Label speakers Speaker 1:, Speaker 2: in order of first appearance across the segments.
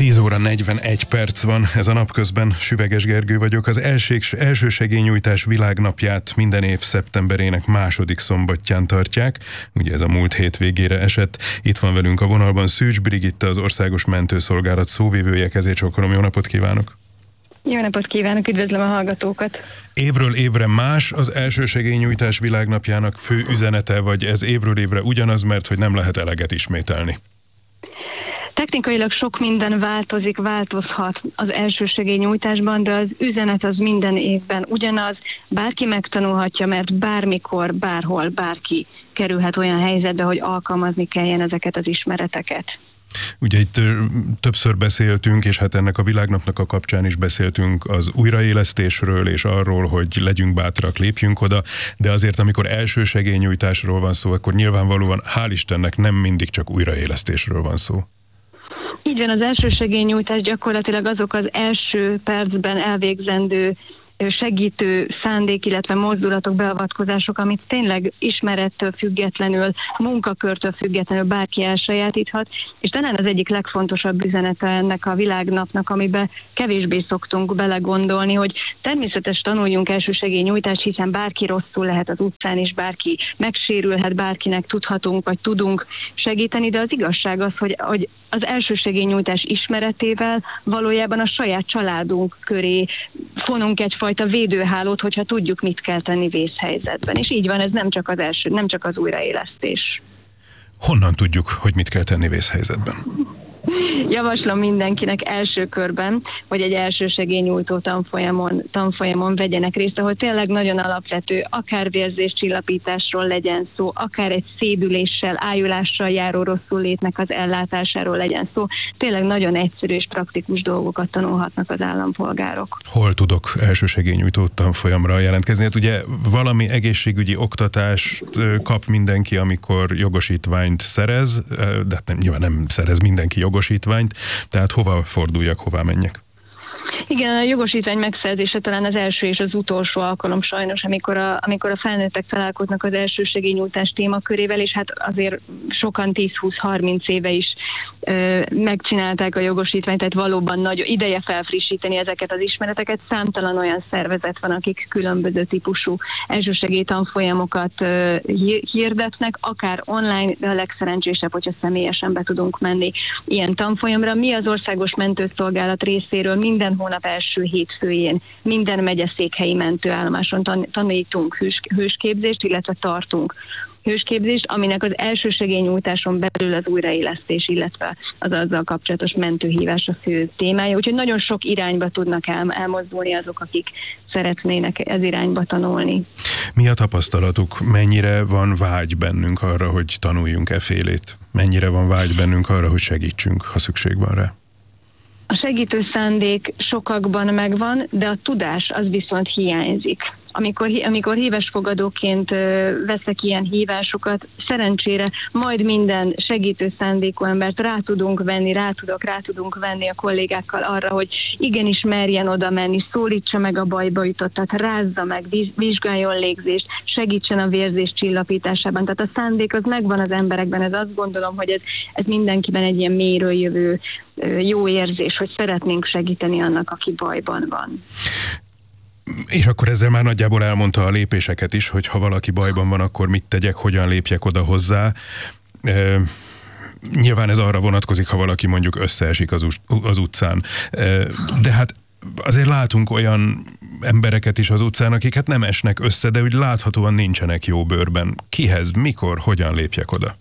Speaker 1: 10 óra 41 perc van, ez a Napközben, Süveges Gergő vagyok. Az elsősegélynyújtás világnapját minden év szeptemberének második szombatján tartják. Ugye ez a múlt hétvégére esett. Itt van velünk a vonalban Szűcs Brigitta, az Országos Mentőszolgálat szóvivője. Kezét csókolom, jó napot kívánok!
Speaker 2: Jó napot kívánok, üdvözlöm a hallgatókat!
Speaker 1: Évről évre más az elsősegélynyújtás világnapjának fő üzenete, vagy ez évről évre ugyanaz, mert hogy nem lehet eleget ismételni?
Speaker 2: Technikailag sok minden változhat az elsősegélynyújtásban, de az üzenet az minden évben ugyanaz. Bárki megtanulhatja, mert bármikor, bárhol, bárki kerülhet olyan helyzetbe, hogy alkalmazni kelljen ezeket az ismereteket.
Speaker 1: Ugye itt többször beszéltünk, és hát ennek a világnapnak a kapcsán is beszéltünk az újraélesztésről, és arról, hogy legyünk bátrak, lépjünk oda, de azért, amikor elsősegélynyújtásról van szó, akkor nyilvánvalóan, hál' Istennek, nem mindig csak újraélesztésről van szó.
Speaker 2: Így van, az elsősegélynyújtás gyakorlatilag azok az első percben elvégzendő segítő szándék, illetve mozdulatok, beavatkozások, amit tényleg ismerettől függetlenül, munkakörtől függetlenül bárki elsajátíthat, és talán az egyik legfontosabb üzenete ennek a világnapnak, amiben kevésbé szoktunk belegondolni, hogy természetes tanuljunk elsősegélynyújtást, hiszen bárki rosszul lehet az utcán, és bárki megsérülhet, bárkinek tudhatunk, vagy tudunk segíteni, de az igazság az, hogy az elsősegélynyújtás ismeretével valójában a saját családunk köré fonunk egyfajta védőhálót, hogyha tudjuk, mit kell tenni vészhelyzetben. És így van, ez nem csak az újraélesztés. Honnan tudjuk, hogy mit kell tenni vészhelyzetben? Javaslom mindenkinek első körben, hogy egy elsősegélynyújtó tanfolyamon vegyenek részt, ahol tényleg nagyon alapvető, akár vérzéscsillapításról legyen szó, akár egy szédüléssel, ájulással járó rosszul létnek az ellátásáról legyen szó. Tényleg nagyon egyszerű és praktikus dolgokat tanulhatnak az állampolgárok. Hol tudok elsősegélynyújtó tanfolyamra jelentkezni? Hát ugye valami egészségügyi oktatást kap mindenki, amikor jogosítványt szerez, de nyilván nem szerez mindenki jogosítványt, tehát hova forduljak, hová menjek? Igen, a jogosítvány megszerzése talán az első és az utolsó alkalom sajnos, amikor a felnőttek találkoznak az elsősegélynyújtás témakörével, és hát azért sokan 10-20-30 éve is megcsinálták a jogosítványt, tehát valóban nagy ideje felfrissíteni ezeket az ismereteket. Számtalan olyan szervezet van, akik különböző típusú elsősegélytanfolyamokat hirdetnek, akár online, de a legszerencsésebb, hogyha személyesen be tudunk menni ilyen tanfolyamra. Mi az Országos Mentőszolgálat részéről minden hónap első hétfőjén minden megyeszékhelyi mentőállomáson tanítunk hősképzést, illetve tartunk hősképzést, aminek az elsősegélynyújtáson belül az újraélesztés, illetve az azzal kapcsolatos mentőhívás a fő témája. Úgyhogy nagyon sok irányba tudnak elmozdulni azok, akik szeretnének ez irányba tanulni. Mi a tapasztalatuk? Mennyire van vágy bennünk arra, hogy tanuljunk félét? Mennyire van vágy bennünk arra, hogy segítsünk, ha szükség van rá? A segítő szándék sokakban megvan, de a tudás az viszont hiányzik. Amikor hívásfogadóként veszek ilyen hívásokat, szerencsére majd minden segítő szándékú embert rá tudunk venni a kollégákkal arra, hogy igenis merjen oda menni, szólítsa meg a bajba jutottat, rázza meg, vizsgáljon légzést, segítsen a vérzés csillapításában. Tehát a szándék az megvan az emberekben, ez azt gondolom, hogy ez mindenkiben egy ilyen mélyről jövő jó érzés, hogy szeretnénk segíteni annak, aki bajban van. És akkor ezzel már nagyjából elmondta a lépéseket is, hogy ha valaki bajban van, akkor mit tegyek, hogyan lépjek oda hozzá. Nyilván ez arra vonatkozik, ha valaki mondjuk összeesik az utcán. De hát azért látunk olyan embereket is az utcán, akik hát nem esnek össze, de úgy láthatóan nincsenek jó bőrben. Kihez, mikor, hogyan lépjek oda?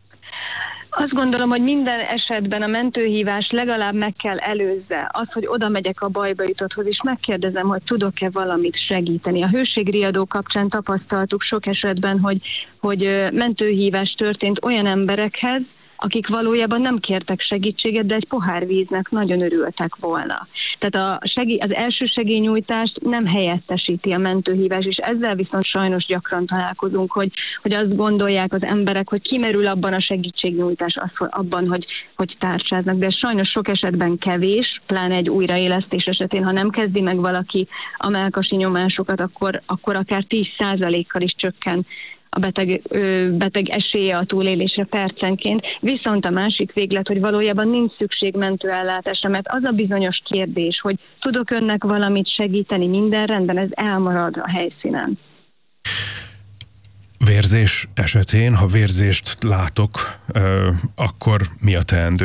Speaker 2: Azt gondolom, hogy minden esetben a mentőhívás legalább meg kell előzze az, hogy oda megyek a bajba jutotthoz, és megkérdezem, hogy tudok-e valamit segíteni. A hőségriadó kapcsán tapasztaltuk sok esetben, hogy mentőhívás történt olyan emberekhez, akik valójában nem kértek segítséget, de egy pohár víznek nagyon örültek volna. Tehát az elsősegélynyújtást nem helyettesíti a mentőhívás, és ezzel viszont sajnos gyakran találkozunk, hogy azt gondolják az emberek, hogy kimerül abban a segítségnyújtás, abban, hogy tárcsáznak, de sajnos sok esetben kevés, pláne egy újraélesztés esetén, ha nem kezdi meg valaki a mellkasi nyomásokat, akkor akár 10%-kal is csökken a beteg esélye a túlélésre percenként, viszont a másik véglet, hogy valójában nincs szükség mentőellátásra, mert az a bizonyos kérdés, hogy tudok önnek valamit segíteni, minden rendben, ez elmarad a helyszínen.
Speaker 1: Vérzés esetén, ha vérzést látok, akkor mi a teendő?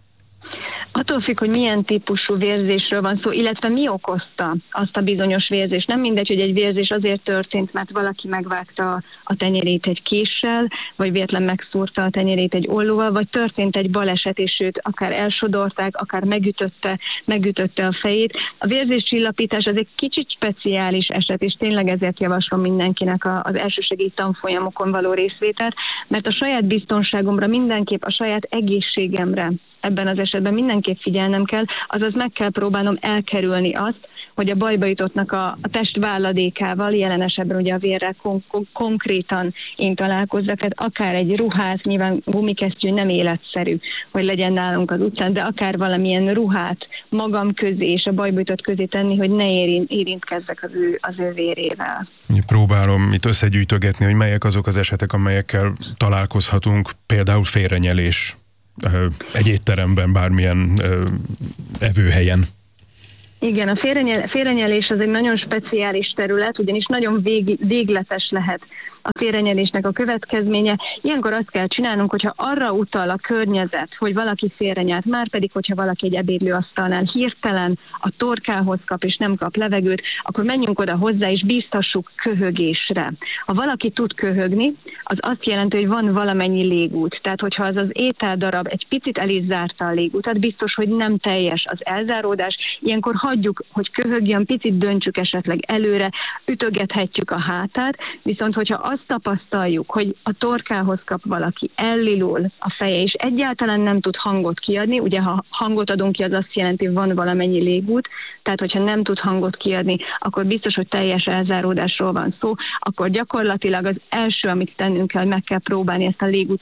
Speaker 2: Attól függ, hogy milyen típusú vérzésről van szó, illetve mi okozta azt a bizonyos vérzést. Nem mindegy, hogy egy vérzés azért történt, mert valaki megvágta a tenyerét egy késsel, vagy véletlen megszúrta a tenyerét egy ollóval, vagy történt egy baleset, és őt akár elsodorták, akár megütötte a fejét. A vérzéscsillapítás az egy kicsit speciális eset, és tényleg ezért javaslom mindenkinek az elsősegély tanfolyamokon való részvételt, mert a saját biztonságomra, mindenképp a saját egészségemre ebben az esetben mindenképp figyelnem kell, azaz meg kell próbálnom elkerülni azt, hogy a bajba jutottnak a test válladékával, jelen esetben ugye a vérrel konkrétan én találkozzak, tehát akár egy ruhát, nyilván gumikesztyű nem életszerű, hogy legyen nálunk az utcán, de akár valamilyen ruhát magam közé és a bajba jutott közé tenni, hogy ne érintkezzek az ő vérével.
Speaker 1: Próbálom itt összegyűjtögetni, hogy melyek azok az esetek, amelyekkel találkozhatunk, például félrenyelés egy étteremben, bármilyen evőhelyen.
Speaker 2: Igen, a félrenyelés az egy nagyon speciális terület, ugyanis nagyon végletes lehet a félrenyelésnek a következménye. Ilyenkor azt kell csinálnunk, hogyha arra utal a környezet, hogy valaki félrenyelt, márpedig, hogyha valaki egy ebédlőasztalnál hirtelen a torkához kap és nem kap levegőt, akkor menjünk oda hozzá és bíztassuk köhögésre. Ha valaki tud köhögni, az azt jelenti, hogy van valamennyi légút. Tehát, hogyha az ételdarab egy picit el is zárta a légútat, biztos, hogy nem teljes az elzáródás. Ilyenkor hagyjuk, hogy köhögjön, picit döntsük esetleg előre, ütögethetjük a hátát, viszont hogyha azt tapasztaljuk, hogy a torkához kap valaki, ellilul a feje, és egyáltalán nem tud hangot kiadni, ugye ha hangot adunk ki, az azt jelenti, hogy van valamennyi légút, tehát hogyha nem tud hangot kiadni, akkor biztos, hogy teljes elzáródásról van szó, akkor gyakorlatilag az első, amit tennünk kell, meg kell próbálni ezt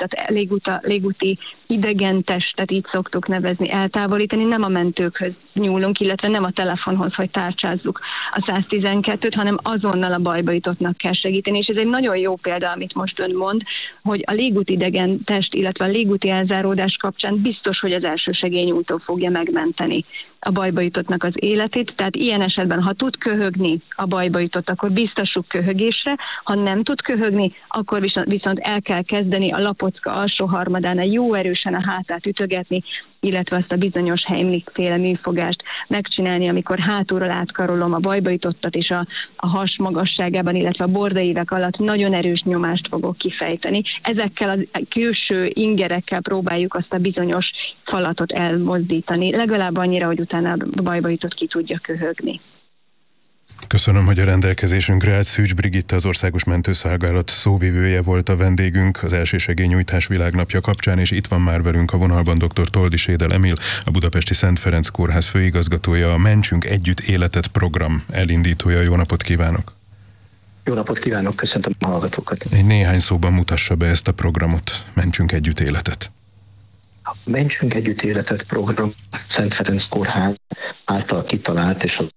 Speaker 2: a légúti idegen testet, így szoktuk nevezni, eltávolítani, nem a mentőkhöz nyúlunk, illetve nem a telefonhoz, hogy tárcsázzuk a 112-t, hanem azonnal a bajba jutottnak kell segíteni, és ez egy nagyon jó példa, amit most ön mond, hogy a légúti idegen test, illetve a légúti elzáródás kapcsán biztos, hogy az elsősegélynyújtó fogja megmenteni a bajba jutottnak az életét, tehát ilyen esetben, ha tud köhögni a bajba jutott, akkor biztassuk köhögésre, ha nem tud köhögni, akkor viszont el kell kezdeni a lapocka alsó harmadánál jó erősen a hátát ütögetni, illetve azt a bizonyos Heimlich-féle műfogást megcsinálni, amikor hátulról átkarolom a bajba jutottat, és a has magasságában, illetve a bordaívek alatt nagyon erős nyomást fogok kifejteni. Ezekkel a külső ingerekkel próbáljuk azt a bizonyos falatot elmozdítani, legalább annyira, hogy utána a bajba jutott ki tudja köhögni.
Speaker 1: Köszönöm, hogy a rendelkezésünkre állt. Szűcs Brigitta, az Országos Mentőszolgálat szóvivője volt a vendégünk az elsősegélynyújtás világnapja kapcsán, és itt van már velünk a vonalban dr. Toldy Édel Emil, a Budapesti Szent Ferenc Kórház főigazgatója, a Mentsünk Együtt Életet program elindítója. Jó napot kívánok!
Speaker 3: Jó napot kívánok, köszöntöm a hallgatókat!
Speaker 1: Egy néhány szóban mutassa be ezt a programot, Mentsünk Együtt Életet.
Speaker 3: A Mentsünk Együtt Életet program Szent Ferenc Kórház által kitalált és a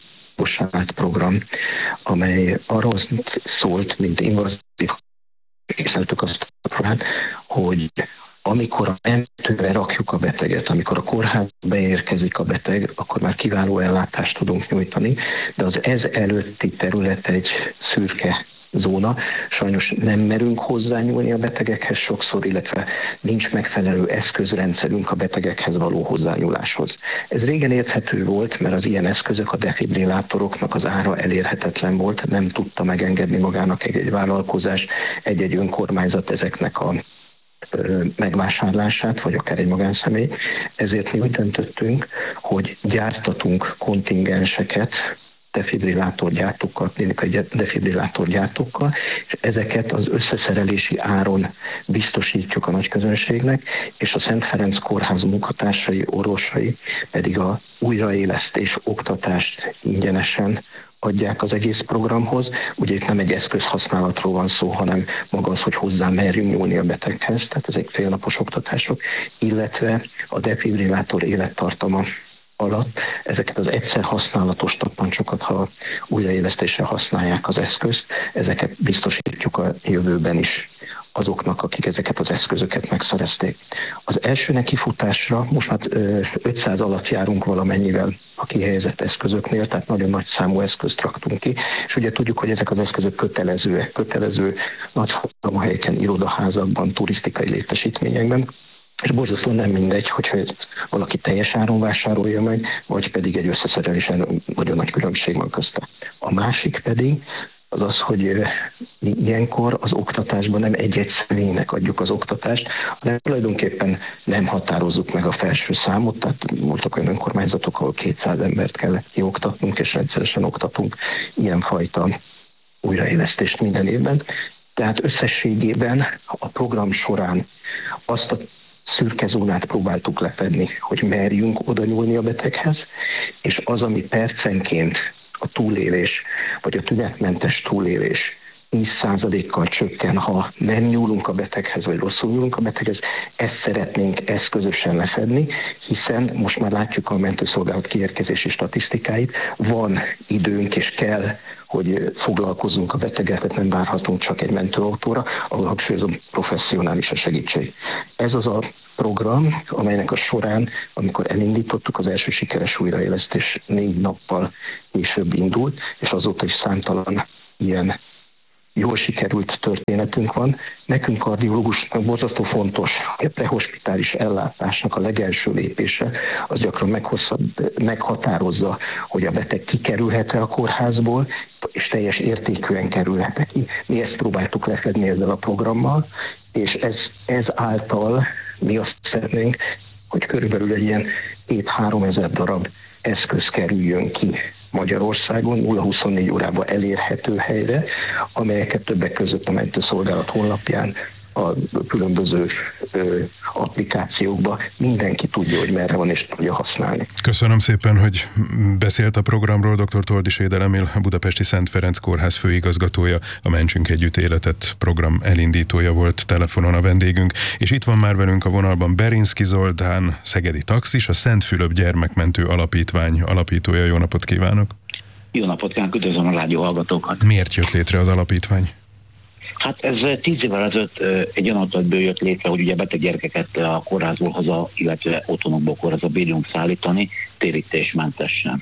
Speaker 3: program, amely arról szólt, mint invazív készítettük azt a programát, hogy amikor a mentőre rakjuk a beteget, amikor a kórházba beérkezik a beteg, akkor már kiváló ellátást tudunk nyújtani, de az ez előtti terület egy szürke zóna. Sajnos nem merünk hozzányúlni a betegekhez sokszor, illetve nincs megfelelő eszközrendszerünk a betegekhez való hozzányúláshoz. Ez régen érthető volt, mert az ilyen eszközök, a defibrillátoroknak az ára elérhetetlen volt, nem tudta megengedni magának egy vállalkozás, egy önkormányzat ezeknek a megvásárlását, vagy akár egy magánszemély. Ezért mi úgy döntöttünk, hogy gyártatunk kontingenseket, defibrillátorgyártókkal, klinikai defibrillátorgyártókkal, és ezeket az összeszerelési áron biztosítjuk a nagyközönségnek, és a Szent Ferenc Kórház munkatársai, orvosai pedig a újraélesztés, oktatást ingyenesen adják az egész programhoz. Ugye itt nem egy eszközhasználatról van szó, hanem maga az, hogy hozzá merjünk nyúlni a beteghez, tehát ezek félnapos oktatások, illetve a defibrillátor élettartama alatt ezeket az egyszer használatos tappancsokat, ha újraélesztésre használják az eszközt, ezeket biztosítjuk a jövőben is azoknak, akik ezeket az eszközöket megszerezték. Az első nekifutásra most már 500 alatt járunk valamennyivel a kihelyezett eszközöknél, tehát nagyon nagy számú eszközt raktunk ki, és ugye tudjuk, hogy ezek az eszközök kötelező nagy helyeken, irodaházakban, turisztikai létesítményekben, és borzasztóan nem mindegy, hogyha valaki teljes áron vásárolja meg, vagy pedig egy összeszerelésen nagyon nagy különbség van közte. A másik pedig az az, hogy ilyenkor az oktatásban nem egy-egy személynek adjuk az oktatást, hanem tulajdonképpen nem határozzuk meg a felső számot, tehát voltak olyan önkormányzatok, ahol 200 embert kell kioktatnunk, és rendszeresen oktatunk ilyenfajta újraélesztést minden évben. Tehát összességében a program során azt a szürke zónát próbáltuk lefedni, hogy merjünk oda nyúlni a beteghez, és az, ami percenként a túlélés, vagy a tünetmentes túlélés 10%-kal csökken, ha nem nyúlunk a beteghez, vagy rosszul nyúlunk a beteghez, ezt szeretnénk közösen lefedni, hiszen most már látjuk a mentőszolgálat kiérkezési statisztikáit, van időnk és kell, hogy foglalkozzunk a beteggel, tehát nem várhatunk csak egy mentőautóra, ahol hangsúlyozom, professzionális a segítség. Ez az a program, amelynek a során, amikor elindítottuk, az első sikeres újraélesztés 4 nappal később indult, és azóta is számtalan ilyen jól sikerült történetünk van. Nekünk kardiológusnak borzasztó fontos, hogy a prehospitális ellátásnak a legelső lépése az gyakran meghatározza, hogy a beteg kikerülhet-e a kórházból, és teljes értékűen kerülhet-e ki. Mi ezt próbáltuk lefedni ezzel a programmal, és ez által mi azt szeretnénk, hogy körülbelül egy ilyen 2-3 ezer darab eszköz kerüljön ki Magyarországon 0-24 órában elérhető helyre, amelyeket többek között a mentőszolgálat honlapján, a különböző applikációkban mindenki tudja, hogy merre van és tudja használni.
Speaker 1: Köszönöm szépen, hogy beszélt a programról. Dr. Toldy Éder, a Budapesti Szent Ferenc Kórház főigazgatója, a Mentsünk Együtt Életet program elindítója volt telefonon a vendégünk, és itt van már velünk a vonalban Berinszky Zoltán, szegedi taxis, a Szent Fülöp Gyermekmentő Alapítvány alapítója. Jó napot kívánok!
Speaker 4: Jó napot kívánok, üdvözlöm a rádió hallgatókat!
Speaker 1: Miért jött létre az alapítvány?
Speaker 4: Hát ez 10 évvel ezelőtt egy olyan ötletből jött létre, hogy ugye beteg gyerekeket a kórházból haza, illetve otthonokból kórházba bírjunk szállítani, térítésmentesen.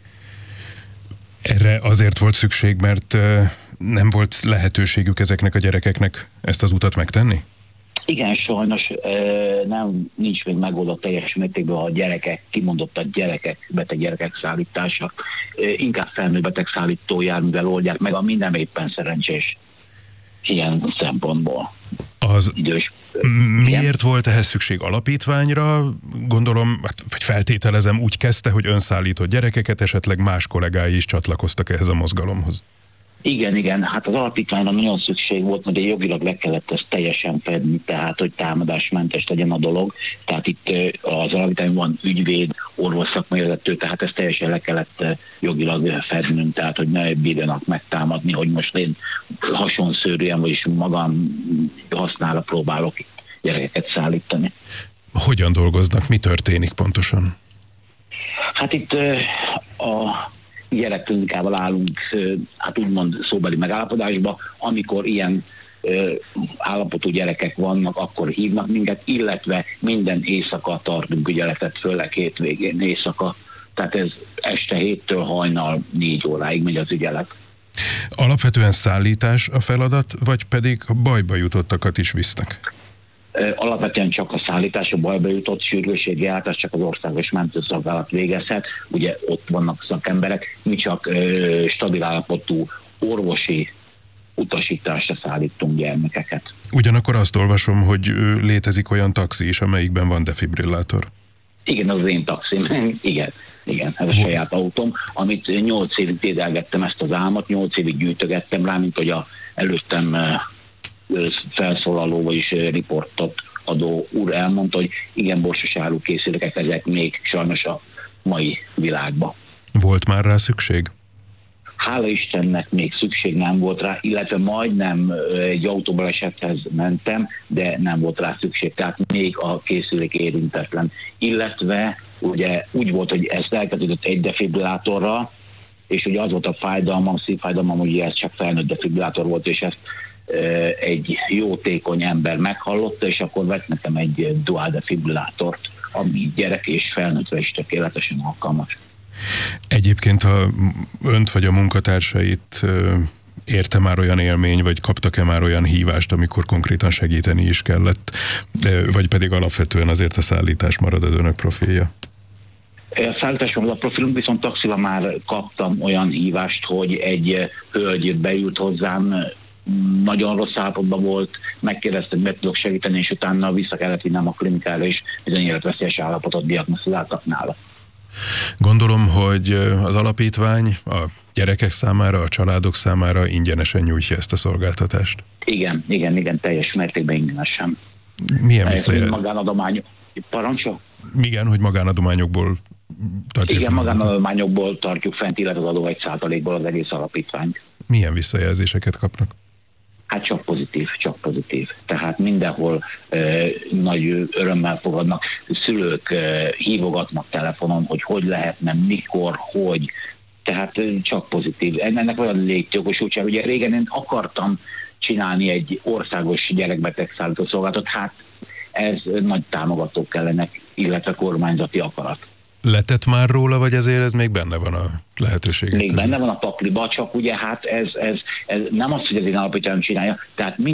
Speaker 1: Erre azért volt szükség, mert nem volt lehetőségük ezeknek a gyerekeknek ezt az utat megtenni?
Speaker 4: Igen, sajnos nincs még megoldott teljes mértékben a gyerekek, kimondottan beteg gyerekek szállítása. Inkább felnőtt beteg szállító járművel oldják meg, ami nem éppen szerencsés ilyen szempontból.
Speaker 1: Az
Speaker 4: idős.
Speaker 1: miért volt ehhez szükség? Alapítványra? Gondolom, vagy feltételezem, úgy kezdte, hogy önszállított gyerekeket, esetleg más kollégái is csatlakoztak ehhez a mozgalomhoz.
Speaker 4: Igen, hát az alapítványra nagyon szükség volt, hogy jogilag le kellett ezt teljesen fedni, tehát hogy támadásmentes legyen a dolog. Tehát itt az alapítványban van ügyvéd, orvos szakmai, tehát ezt teljesen le kellett jogilag fednünk, tehát hogy ne bírjanak megtámadni, hogy most én hasonszörűen, vagyis magam használva próbálok gyerekeket szállítani.
Speaker 1: Hogyan dolgoznak? Mi történik pontosan?
Speaker 4: Hát itt a gyerekklinikával állunk, hát úgymond szóbeli megállapodásba, amikor ilyen állapotú gyerekek vannak, akkor hívnak minket, illetve minden éjszaka tartunk ügyeletet, főleg hétvégén éjszaka. Tehát ez este 7-től hajnal 4 óráig megy az ügyelet.
Speaker 1: Alapvetően szállítás a feladat, vagy pedig a bajba jutottakat is visznek?
Speaker 4: Alapvetően csak a szállítás, a bajba jutott sürgősségi ellátás csak az országos mentőszolgálat végezhet. Ugye ott vannak szakemberek, mi csak stabil állapotú orvosi utasításra szállítunk gyermekeket.
Speaker 1: Ugyanakkor azt olvasom, hogy létezik olyan taxi is, amelyikben van defibrillátor.
Speaker 4: Igen, az én taxim. Igen, ez a saját autóm, amit 8 évig dédelgettem ezt az álmot, 8 évig gyűjtögettem rá, mint hogy a előttem felszólaló, vagyis riportot adó úr elmondta, hogy igen, borsos árukészülékek, ezek még sajnos a mai világban.
Speaker 1: Volt már rá szükség?
Speaker 4: Hála Istennek még szükség nem volt rá, illetve majdnem egy autóbalesethez mentem, de nem volt rá szükség, tehát még a készülék érintetlen. Illetve ugye úgy volt, hogy ezt elkezdődött egy defibrillátorra, és ugye az volt a fájdalmam, szívfájdalmam, hogy ez csak felnőtt defibrillátor volt, és ezt egy jótékony ember meghallotta, és akkor vett nekem egy dual defibrillátort, ami gyerek és felnőttre is tökéletesen alkalmas.
Speaker 1: Egyébként, ha önt vagy a munkatársait érte már olyan élmény, vagy kaptak-e már olyan hívást, amikor konkrétan segíteni is kellett, vagy pedig alapvetően azért a szállítás marad az önök profilja?
Speaker 4: A szállításon a profilunk, viszont taxival már kaptam olyan hívást, hogy egy hölgy beült hozzám, nagyon rossz állapotban volt, megkérdezte, hogy meg tudok segíteni, és utána vissza kellett vinnem a klinikára, és bizony életveszélyes állapotot diagnosztizáltak nála.
Speaker 1: Gondolom, hogy az alapítvány a gyerekek számára, a családok számára ingyenesen nyújtja ezt a szolgáltatást.
Speaker 4: Igen, teljes mértékben ingyenesen.
Speaker 1: Milyen visszajelzés?
Speaker 4: Magánadományok. Parancsol?
Speaker 1: Igen, hogy magánadományokból tartjuk.
Speaker 4: Igen, magánadományokból tartjuk fent, illetve az adó 1%-ból az egész alapítványt.
Speaker 1: Milyen visszajelzéseket kapnak?
Speaker 4: Hát csak pozitív. Tehát mindenhol nagy örömmel fogadnak. Szülők hívogatnak telefonon, hogy lehetne, mikor, hogy. Tehát csak pozitív. Ennek olyan létjogosultság. Ugye régen én akartam csinálni egy országos gyerekbeteg szállító szolgáltatót, hát ez nagy támogatók kellenek, illetve kormányzati akarat.
Speaker 1: Letett már róla, vagy ezért ez még benne van a lehetőségek
Speaker 4: Még
Speaker 1: között?
Speaker 4: benne van a pakliba, csak ugye hát ez nem az, hogy ez egy alapítvány csinálja, tehát